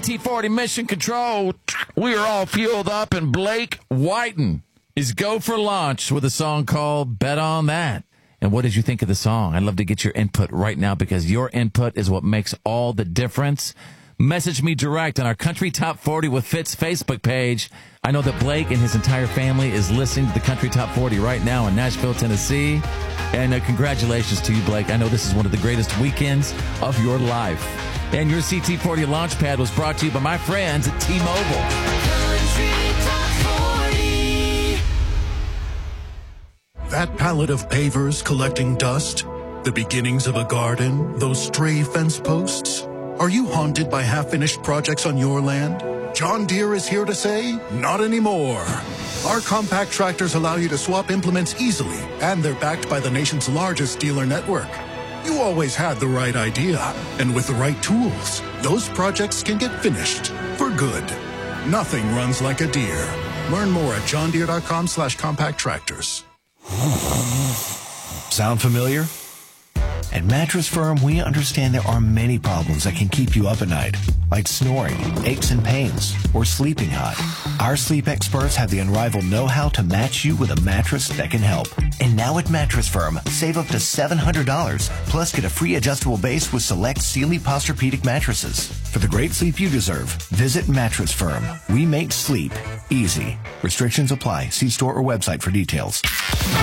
CT40 Mission Control. We are all fueled up, and Blake Whiten is go for launch with a song called Bet on That. And what did you think of the song? I'd love to get your input right now because your input is what makes all the difference. Message me direct on our Country Top 40 with Fitz Facebook page. I know that Blake and his entire family is listening to the Country Top 40 right now in Nashville, Tennessee. And congratulations to you, Blake. I know this is one of the greatest weekends of your life. And your CT40 Launchpad was brought to you by my friends at T-Mobile. That pallet of pavers collecting dust, the beginnings of a garden, those stray fence posts. Are you haunted by half-finished projects on your land? John Deere is here to say, not anymore. Our compact tractors allow you to swap implements easily, and they're backed by the nation's largest dealer network. You always had the right idea, and with the right tools, those projects can get finished for good. Nothing runs like a Deere. Learn more at johndeere.com/compact tractors. Sound familiar? At Mattress Firm, we understand there are many problems that can keep you up at night, like snoring, aches and pains, or sleeping hot. Our sleep experts have the unrivaled know-how to match you with a mattress that can help. And now at Mattress Firm, save up to $700, plus get a free adjustable base with select Sealy Posturepedic mattresses. For the great sleep you deserve, visit Mattress Firm. We make sleep easy. Restrictions apply. See store or website for details.